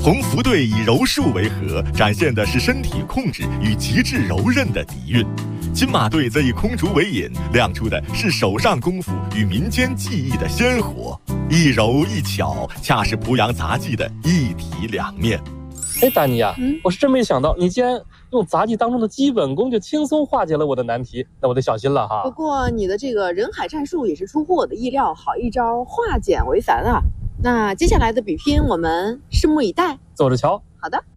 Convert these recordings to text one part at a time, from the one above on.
红福队以柔术为核，展现的是身体控制与极致柔韧的底蕴。金马队则以空竹为引，亮出的是手上功夫与民间技艺的鲜活，一柔一巧，恰是濮阳杂技的一体两面。 哎，达尼呀，我是真没想到，你竟然用杂技当中的基本功就轻松化解了我的难题，那我得小心了哈。 不过你的这个人海战术也是出乎我的意料，好一招化简为繁啊！那接下来的比拼，我们拭目以待， 走着瞧。 好的。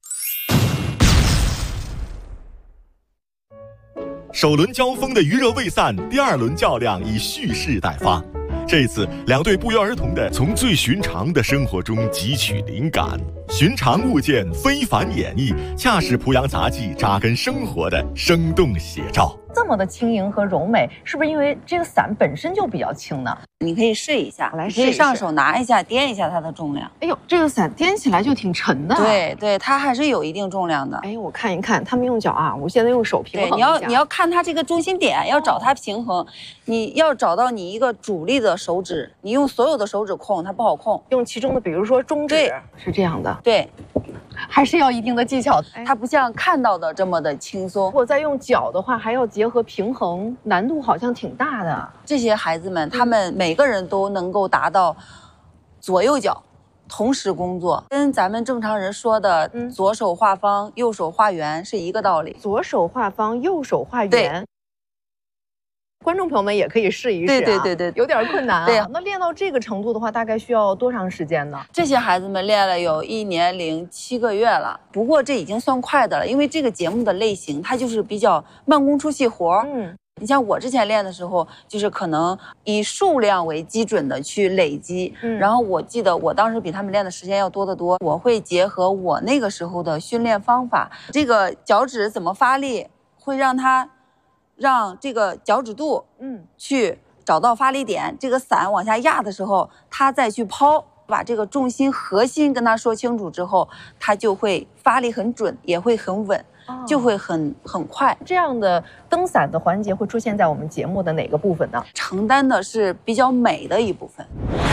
首轮交锋的余热未散，第二轮较量已蓄势待发。这次两队不约而同地从最寻常的生活中汲取灵感，寻常物件非凡演绎，恰是濮阳杂技扎根生活的生动写照。 这么的轻盈和柔美，是不是因为这个伞本身就比较轻呢？ 你可以试一下， 我来试一试， 可以上手拿一下，掂一下它的重量。 哎呦，这个伞掂起来就挺沉的。 对对，它还是有一定重量的。 哎，我看一看，他们用脚啊，我现在用手平衡一下。 对，你要看它这个中心点，要找它平衡。你要找到你一个主力的手指，你用所有的手指控它不好控， 用其中的，比如说中指，是这样的。 对。 还是要一定的技巧， 它不像看到的这么的轻松。 如果再用脚的话，还要结合平衡，难度好像挺大的。 这些孩子们，他们每个人都能够达到左右脚同时工作，跟咱们正常人说的左手画方、右手画圆是一个道理。 左手画方，右手画圆。观众朋友们也可以试一试啊，对，有点困难啊。对，那练到这个程度的话，大概需要多长时间呢？ 这些孩子们练了有1年零7个月了，不过这已经算快的了，因为这个节目的类型它就是比较慢工出细活。你像我之前练的时候，就是可能以数量为基准的去累积，然后我记得我当时比他们练的时间要多得多。我会结合我那个时候的训练方法，这个脚趾怎么发力，会让这个脚趾肚，去找到发力点，这个伞往下压的时候，它再去抛，把这个重心核心跟他说清楚之后，他就会发力很准，也会很稳，就会很快。 这样的蹬伞的环节会出现在我们节目的哪个部分呢？ 承担的是比较美的一部分。